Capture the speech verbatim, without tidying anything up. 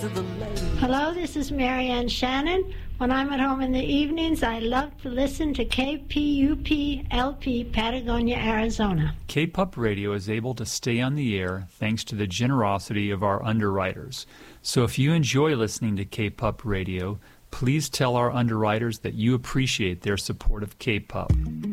to the lake. Hello, this is Marianne Shannon. When I'm at home in the evenings, I love to listen to K P U P L P, Patagonia, Arizona. K-P U P Radio is able to stay on the air thanks to the generosity of our underwriters. So if you enjoy listening to K-P U P Radio, please tell our underwriters that you appreciate their support of K-P U P.